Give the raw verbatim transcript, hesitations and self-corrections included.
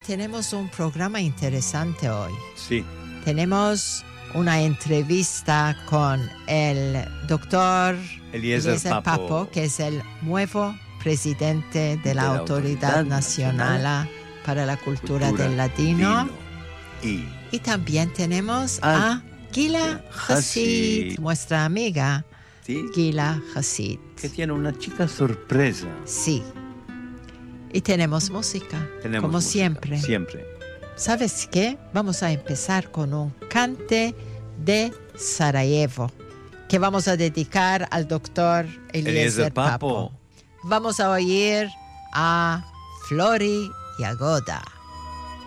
tenemos un programa interesante hoy. Sí. Tenemos una entrevista con el doctor Eliezer, Eliezer Papo. Papo, que es el nuevo presidente de, de la, la Autoridad, Autoridad Nacional, Nacional para la Cultura, Cultura del Latino. Y, y también tenemos a, a Gila Hasid, nuestra amiga. ¿Sí? Gila Hasid. Que tiene una chica sorpresa. Sí. Y tenemos música, tenemos como música, siempre. Siempre. ¿Sabes qué? Vamos a empezar con un cante de Sarajevo que vamos a dedicar al doctor Eliezer Papo. Papo. Vamos a oír a Flori Jagoda.